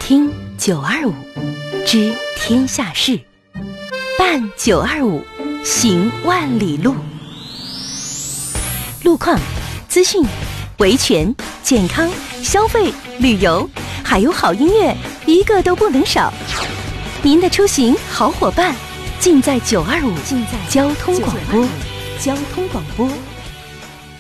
听925，知天下事，办925，行万里路。路况、资讯、维权、健康、消费、旅游，还有好音乐，一个都不能少。您的出行好伙伴，尽在925，交通广播。